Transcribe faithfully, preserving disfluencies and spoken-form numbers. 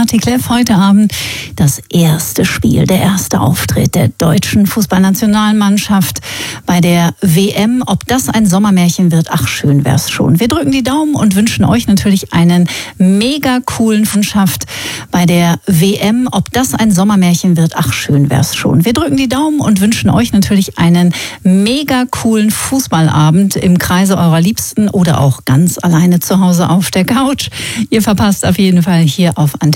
Kati Kleff heute Abend das erste Spiel, der erste Auftritt der deutschen Fußballnationalmannschaft bei der W M. Ob das ein Sommermärchen wird, ach schön wär's schon. Wir drücken die Daumen und wünschen euch natürlich einen mega coolen Fundschaft bei der W M. Ob das ein Sommermärchen wird, ach schön wär's schon. Wir drücken die Daumen und wünschen euch natürlich einen mega coolen Fußballabend im Kreise eurer Liebsten oder auch ganz alleine zu Hause auf der Couch. Ihr verpasst auf jeden Fall hier auf Antenne